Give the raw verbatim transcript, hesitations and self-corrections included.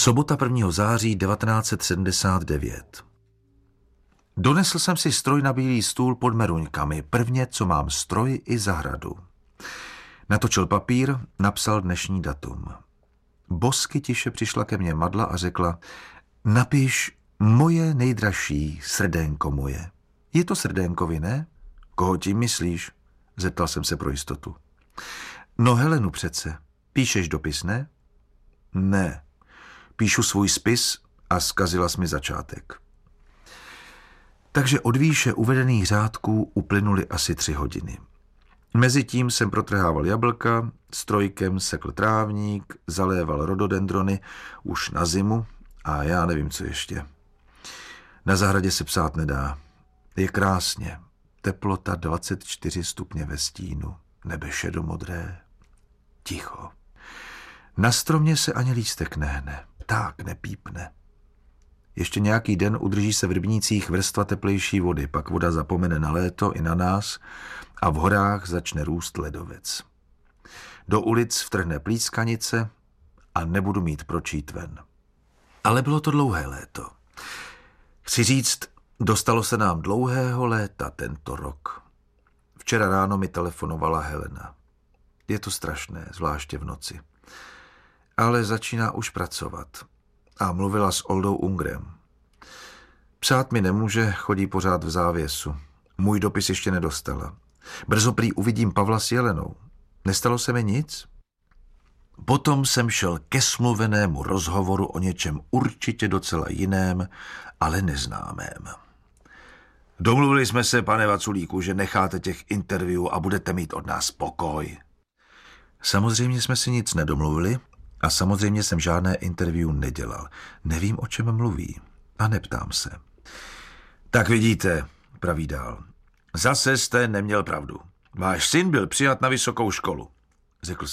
Sobota prvního září devatenáct set sedmdesát devět. Donesl jsem si stroj na bílý stůl pod meruňkami, prvně, co mám stroj i zahradu. Natočil papír, napsal dnešní datum. Bosky tiše přišla ke mně Madla a řekla: napiš moje nejdražší srdénko moje. Je to srdénkovi, ne? Koho tím myslíš? Zeptal jsem se pro jistotu. No Helenu přece. Píšeš dopis, ne? Ne. Píšu svůj spis a zkazila jsi mi začátek. Takže od výše uvedených řádků uplynuly asi tři hodiny. Mezitím jsem protrhával jablka, strojkem sekl trávník, zaléval rododendrony už na zimu a já nevím, co ještě. Na zahradě se psát nedá. Je krásně. Teplota dvacet čtyři stupně ve stínu. Nebe šedomodré. Ticho. Na stromě se ani lístek nehne. Tak nepípne. Ještě nějaký den udrží se v rybnících vrstva teplejší vody, pak voda zapomene na léto i na nás a v horách začne růst ledovec. Do ulic vtrhne plískanice a nebudu mít proč jít ven. Ale bylo to dlouhé léto. Chci říct, dostalo se nám dlouhého léta tento rok. Včera ráno mi telefonovala Helena. Je to strašné, zvláště v noci. Ale začíná už pracovat. A mluvila s Oldou Ungrem. Psát mi nemůže, chodí pořád v závěsu. Můj dopis ještě nedostala. Brzo prý uvidím Pavla s Jelenou. Nestalo se mi nic? Potom jsem šel ke smluvenému rozhovoru o něčem určitě docela jiném, ale neznámém. Domluvili jsme se, pane Vaculíku, že necháte těch interview a budete mít od nás pokoj. Samozřejmě jsme si nic nedomluvili a samozřejmě jsem žádné interview nedělal. Nevím, o čem mluví a neptám se. Tak vidíte, praví dál. Zase jste neměl pravdu. Váš syn byl přijat na vysokou školu, řekl